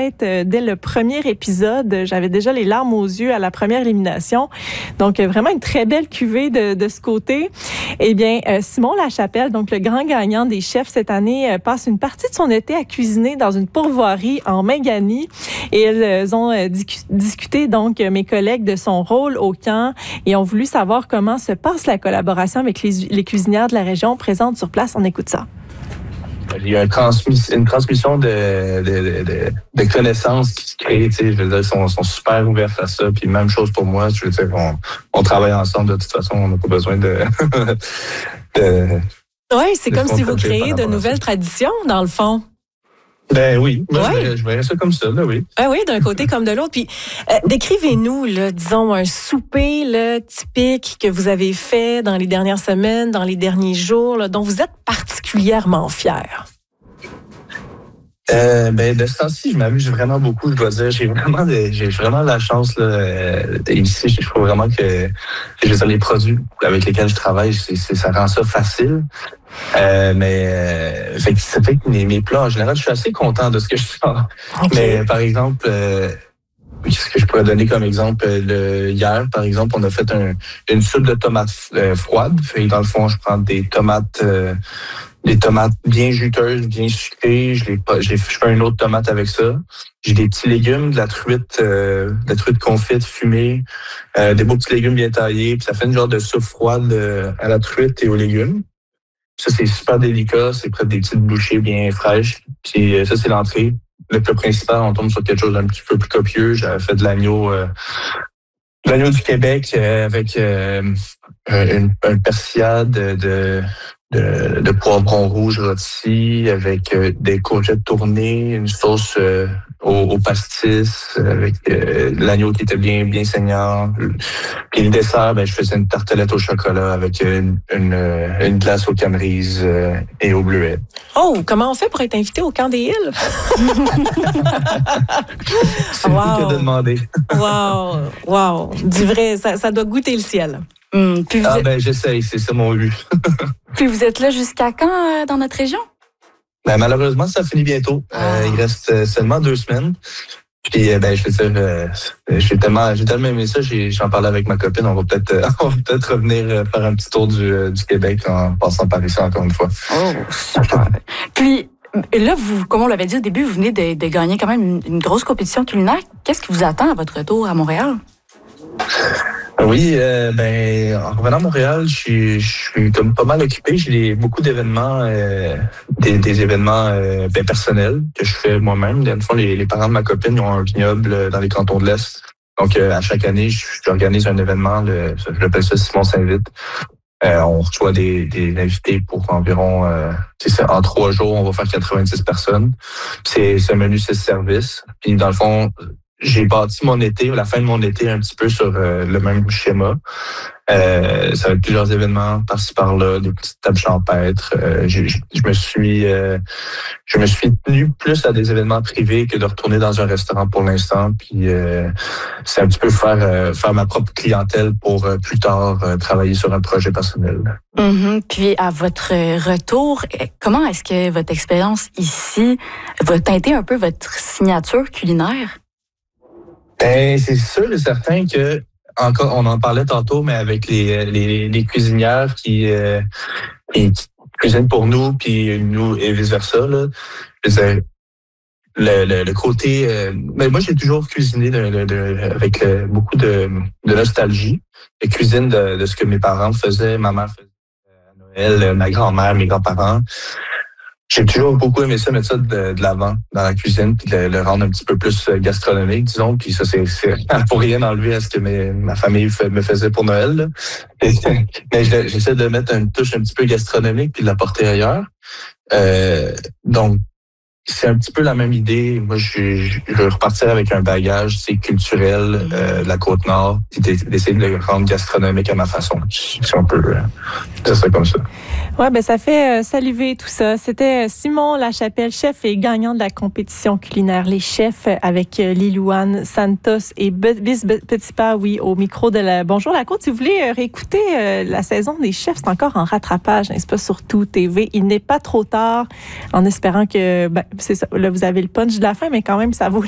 tête dès le premier épisode. J'avais déjà les larmes aux yeux à la première élimination. Donc, vraiment une très belle cuvée de ce côté. Eh bien, Simon Lachapelle, donc le grand gagnant des chefs cette année, passe une partie de son été à cuisiner dans une pourvoirie en Mingani. Et elles ont discuté, donc, mes collègues, de son rôle au camp et ont voulu savoir comment se passe la collaboration avec les cuisinières de la région présentes sur place. On écoute ça. Il y a une transmission de connaissances qui se créent. Je veux dire, ils sont super ouverts à ça. Puis même chose pour moi. Je veux dire, on travaille ensemble. De toute façon, on n'a pas besoin de oui, c'est comme si vous créez de nouvelles traditions, dans le fond. Ben oui, moi, je verrais ça comme ça, là, oui. Ah oui, d'un côté comme de l'autre. Puis, décrivez-nous, là, disons, un souper là, typique que vous avez fait dans les dernières semaines, dans les derniers jours, là, dont vous êtes particulièrement fiers. De ce temps-ci, je m'amuse vraiment beaucoup, je dois dire. J'ai vraiment la chance là, ici. Je trouve vraiment que les produits avec lesquels je travaille, ça rend ça facile. Fait que ça fait que mes plats, en général, je suis assez content de ce que je sens. Okay. Mais par exemple, ce que je pourrais donner comme exemple, hier, par exemple, on a fait une soupe de tomates froides. Fait que dans le fond, je prends des tomates bien juteuses, bien sucrées. Je fais une autre tomate avec ça. J'ai des petits légumes, de la truite confite, fumée, des beaux petits légumes bien taillés. Puis ça fait une genre de soupe froide à la truite et aux légumes. Ça, c'est super délicat. C'est près des petites bouchées bien fraîches. Puis ça, c'est l'entrée. Le plat principal, on tombe sur quelque chose d'un petit peu plus copieux. J'avais fait de l'agneau du Québec avec une persillade de poivrons rouges rôtis avec des courgettes tournées, une sauce au pastis avec l'agneau qui était bien saignant. Puis le dessert, je faisais une tartelette au chocolat avec une glace aux camerise et au bleuet. Oh, comment on fait pour être invité au Camp des Îles? C'est le cas de demander. Wow. Du vrai, ça doit goûter le ciel. J'essaye, c'est ça mon but. Puis vous êtes là jusqu'à quand dans notre région? Malheureusement, ça finit bientôt. Il reste seulement 2 semaines. Puis, je veux dire, j'ai tellement aimé ça, j'en parlais avec ma copine. On va peut-être revenir faire un petit tour du Québec en passant par ici encore une fois. Oh, super. Puis, là, vous, comme on l'avait dit au début, vous venez de gagner quand même une grosse compétition culinaire. Qu'est-ce qui vous attend à votre retour à Montréal? Oui, en revenant à Montréal, je suis comme pas mal occupé. J'ai beaucoup d'événements, des événements personnels que je fais moi-même. Dans le fond, les parents de ma copine ont un vignoble dans les cantons de l'Est. Donc, à chaque année, j'organise un événement. J'appelle ça Simon s'invite. On reçoit des invités pour environ, en 3 jours, on va faire 90 personnes. C'est un menu 6 services. Puis, dans le fond, j'ai bâti la fin de mon été un petit peu sur le même schéma. Ça va être plusieurs événements par-ci par-là, des petites tables champêtres. Je me suis tenu plus à des événements privés que de retourner dans un restaurant pour l'instant. Puis c'est un petit peu faire ma propre clientèle pour plus tard travailler sur un projet personnel. Mm-hmm. Puis à votre retour, comment est-ce que votre expérience ici va teinter un peu votre signature culinaire? C'est sûr et certain que, encore, on en parlait tantôt, mais avec les cuisinières qui cuisinent pour nous, puis nous et vice-versa, là, je veux dire, le côté... moi, j'ai toujours cuisiné avec beaucoup de nostalgie. La cuisine de ce que mes parents faisaient, ma mère faisait à Noël, ma grand-mère, mes grands-parents. J'ai toujours beaucoup aimé ça, mettre ça de l'avant dans la cuisine, puis le rendre un petit peu plus gastronomique, disons. Puis ça, c'est pour rien enlever à ce que ma famille me faisait pour Noël. Là. Mais j'essaie de mettre une touche un petit peu gastronomique puis de la porter ailleurs. Donc, c'est un petit peu la même idée. Moi, je veux repartir avec un bagage culturel de la Côte-Nord, puis d'essayer de le rendre gastronomique à ma façon. Si on peut dire ça comme ça. Oui, ça fait saliver tout ça. C'était Simon Lachapelle, chef et gagnant de la compétition culinaire Les Chefs avec Lilouane Santos et Bis Petitpas, au micro de la Bonjour la Côte. Si vous voulez réécouter la saison des Chefs, c'est encore en rattrapage, n'est-ce pas, sur Tout TV. Il n'est pas trop tard, en espérant que, c'est ça, là, vous avez le punch de la fin, mais quand même, ça vaut